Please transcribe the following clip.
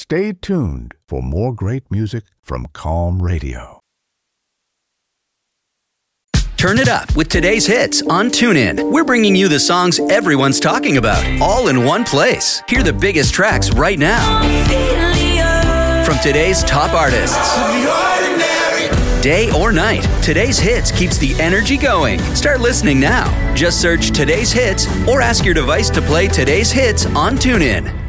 Stay tuned for more great music from Calm Radio. Turn it up with today's hits on TuneIn. We're bringing you the songs everyone's talking about, all in one place. Hear the biggest tracks right now from today's top artists. Day or night, today's hits keeps the energy going. Start listening now. Just search today's hits or ask your device to play today's hits on TuneIn.